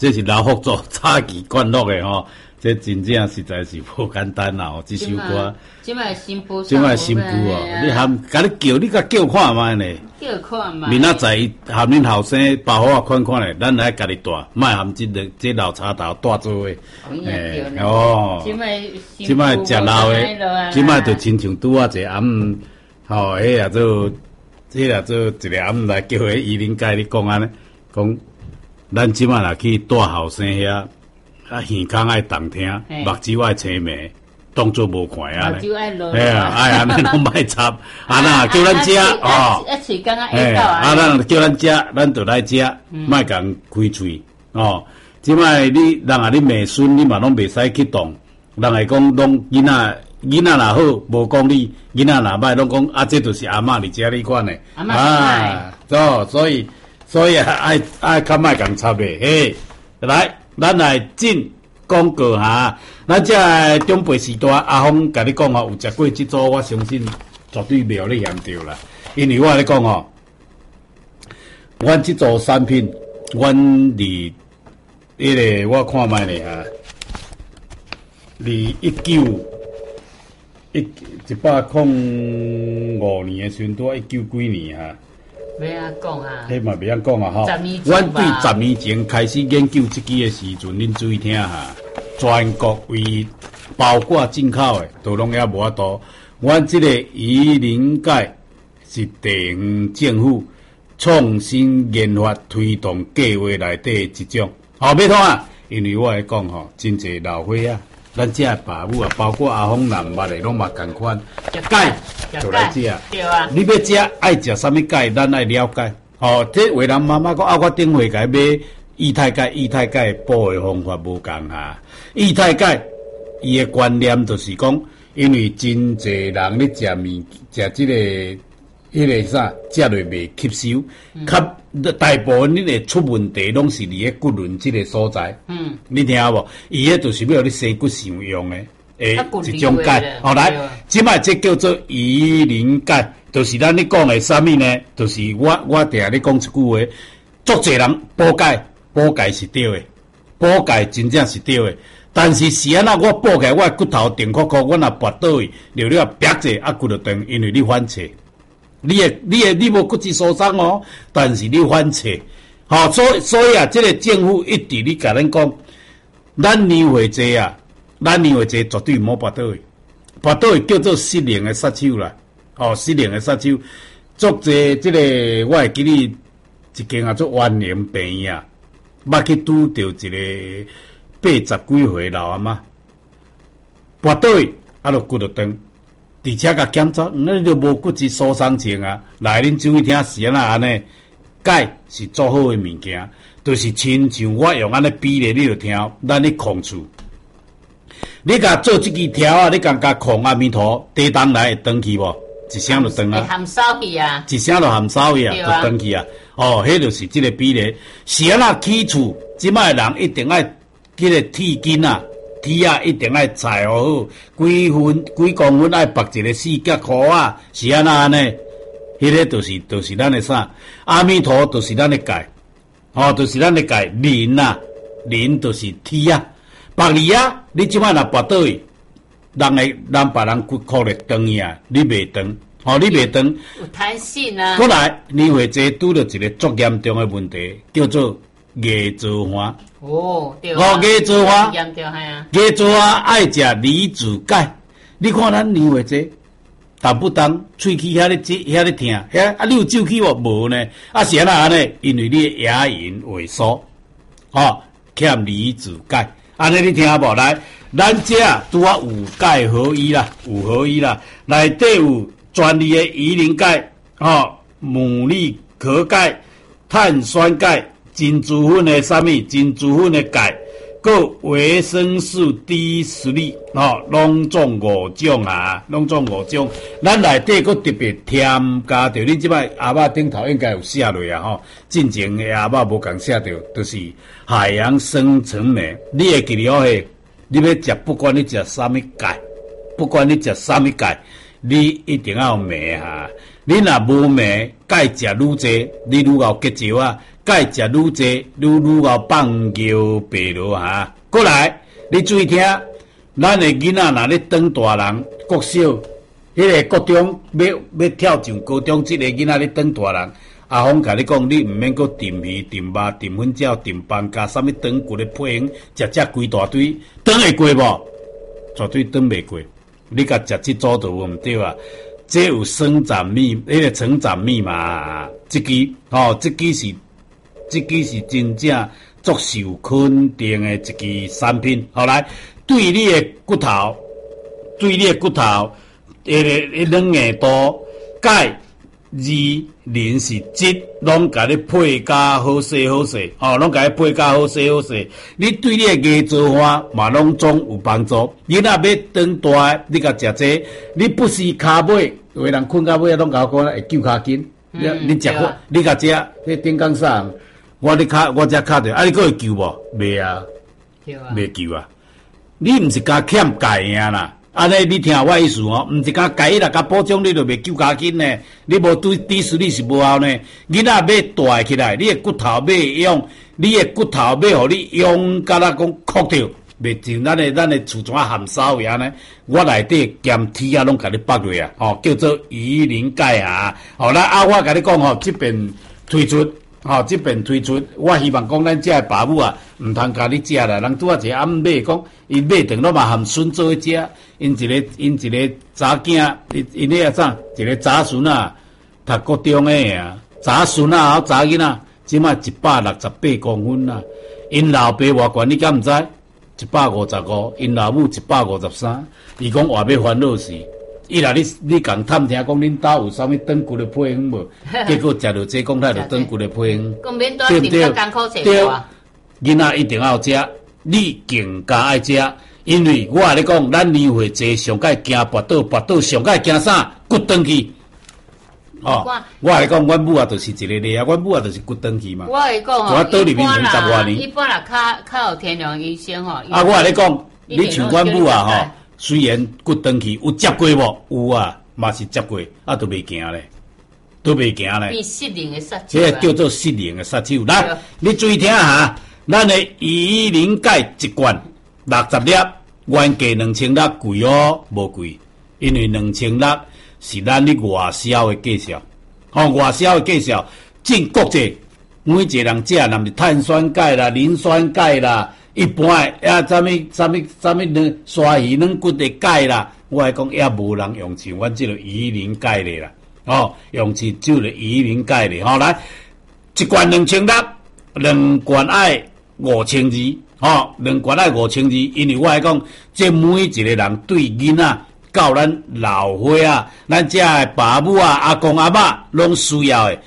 这是老福州早期灌录的吼，这真正实在是不简单啦！哦，这首歌， 即摆新妇哦，你含甲你叫，你甲叫看卖呢？ 叫看卖。 明仔载含恁后生包好看看咧，咱来家己带，莫含这老茶头带做诶。哦，即摆食老诶，即摆就亲像拄啊一个暗，吼，迄也做，迄也做一个暗来叫迄伊林界，你讲安尼，讲咱即摆若去带后生遐，啊耳孔爱动听，目睭爱青眉。当作无看啊咧，安尼拢莫插，啊那叫咱食哦， 一喙刚刚会到啊， 咱叫咱食，咱就来食，莫共开喙哦。即摆你人啊，你妹孙你嘛拢袂使去动，人会讲拢囡仔若好，无讲你囡仔若歹，拢讲啊，这就是阿嬷伫遮你款诶，啊，所以爱较莫共插诶，嘿，来，咱来进。广告哈，咱这中辈时代阿峰甲你讲吼，有食过这组，我相信绝对袂互你嫌着啦。因为我跟你讲吼，阮这组产品，阮伫迄个我看卖咧哈，伫1805年诶时阵，拄19几年哈。 要安讲啊？ 迄嘛袂晓讲啊吼。阮对10年前开始研究这支诶时阵，恁注意听哈。全国为包括进口诶，都拢也无法度。阮即个宜林界是地方政府创新研发推动计划内底一种。好，别通啊，因为我会讲吼，真侪老伙仔，咱遮爸母啊，包括阿峰南捌诶，拢嘛共款。钙就来食， 对啊。 你要食爱食啥物钙，咱爱了解。吼，这为人妈妈讲啊，我顶回甲买液态钙补诶方法无共哈。液态钙，伊诶观念就是讲，因为真侪人咧食面，食即个、迄个啥，食落袂吸收，大部分你会出问题，拢是伫咧骨轮即个所在。你听无？伊迄就是要你生骨上用诶，一种钙。后来，即摆这叫做鱼鳞钙，就是咱咧讲诶啥物呢？就是我定咧讲一句话，足侪人补钙是对诶，补钙真正是对诶。但是是安那，我补起来，我骨头定壳壳，我若拔倒去，了了啪者啊骨就断，因为你反侧，你无骨质疏松哦，但是你反侧，好，所以啊，这个政府一直咧甲咱讲，咱年岁济啊，绝对毋好拔倒去，拔倒去叫做失灵的杀手啦，哦，失灵的杀手，足济这个我会记你一间啊做万年病院啊，捌去拄着一个。80几岁老阿妈，跋倒去，啊，就骨就断，而且甲检查，那就无骨质疏松症啊。来，恁注意听是安尼，钙是做好诶物件，就是亲像我用安尼比例，你就听，咱咧控制。你甲做即支条啊，你甲控阿弥陀，地当来会断去无？一声就断啊。 含扫去啊。 一声就含扫去啊，就断去啊。哦，迄就是即个比例。是安那起厝，即摆人一定爱。迄个铁筋啊，铁啊一定爱裁好，几公分爱绑一个四角箍啊，是安那呢？迄个就是咱的啥？阿弥陀就是咱的钙，哦，就是咱的钙。磷啊，磷就是铁啊。绑你啊，你即摆若拔倒去，人别人骨壳咧断去啊，你袂断，哦，你袂断。 有弹性啊。过来，你会这拄着一个足严重的问题，叫做叶造花。 哦，对啊，叶造花， 严重系啊。 叶造花爱食离子钙，你看咱年岁这，当不当喙齿遐咧疼，遐啊你有皱起无？无呢？啊是安那安尼？因为你牙龈萎缩，欠离子钙。安尼你听无？来，咱这拄啊有钙合一啦，有合一啦，内底有专利的鱼鳞钙，牡蛎壳钙、碳酸钙。真珠粉的啥物？真珠粉的钙，佮维生素 D12，拢总5种啊，拢总5种。咱内底佮特别添加着，你即摆阿嬷顶头应该有写落啊，进前的阿嬷无共写着，就是海洋生成酶。你会记了嘿？你要食，不管你食啥物钙，不管你食啥物钙，你一定要有酶哈。 你若无眠，钙食愈济，你愈有结石啊。钙食愈济，愈有放尿白落哈。过来，你注意听，咱的囡仔若咧当大人，国小，迄个国中要跳上高中，即个囡仔咧当大人。阿峰甲你讲，你毋免搁炖鱼、炖肉、炖粉饺、炖饭，加啥物长骨的配型，食规大堆，长会过无？绝对长袂过。你甲食即组就无毋对啊！这有生长密，迄个成长密码，这支是真正足受肯定的一支产品。后来对你的骨头，软硬度、钙、磷是质，拢甲你配甲好势，拢甲你配甲好势。你对你的牙做花嘛，拢总有帮助。你若要长大，你甲食这，你不是骹尾，有的人困到尾拢甲我讲会揪骹筋。你食过，你甲食，迄顶江上，我只骹着，你佫会揪无？袂啊，袂揪啊。你毋是甲欠钙呀啦。安尼，你听我意思哦，毋是甲钙啦，甲补充你就袂揪骹筋呢。你无对视力是无效呢。囡仔要大起来，你的骨头要用，你的骨头要互你用，甲咱讲酷掉，袂像咱的厝砖含沙样呢。我内底咸铁啊，拢甲你绑落啊，吼，叫做鱼鳞钙啊。好啦，我甲你讲吼，即边推出。即边推出，我希望讲咱遮的爸母啊，毋通甲你食啦。人拄啊一个暗买讲，伊买定拢嘛含笋做去食。因一个查囝，因迄个啥，一个查孙啊，读国中的啊，查孙啊，查囡仔，即摆168公分啊。因老爸偌悬，你敢毋知？155，因老母153。伊讲话要烦恼死。伊若你共探听讲恁兜有啥物长骨的配方无？结果食着这讲他着长骨的配方， 对不对？对， 囡仔一定要食，你更加爱食，因为我甲你讲，咱年岁济上界惊跋倒上界惊啥？骨长去。哦，我甲你讲，阮母啊，就是一个例啊，阮母啊，就是骨长去嘛。 我甲你讲哦，一般啦，较有天良医生吼。 我甲你讲，你像阮母啊吼。虽然骨长去有接过无？有啊，嘛是接过，都袂行咧， 变失灵的杀手。 这个叫做失灵的杀手。来，你注意听哈，咱的鱼鳞钙一罐60粒，原价2600，贵哦，无贵，因为2600是咱咧外销的价钱，外销的价钱进国际，每一个人食，若是碳酸钙啦、磷酸钙啦。一般啥物鲨鱼软骨的钙啦，我来讲也无人用像阮这个鱼鳞钙的啦，用只个鱼鳞钙的，来一罐2600，两罐爱5200，两罐爱5200，因为我来讲，这每一个人对囡仔到咱老岁啊，咱这爸母啊、阿公阿嬷拢需要的。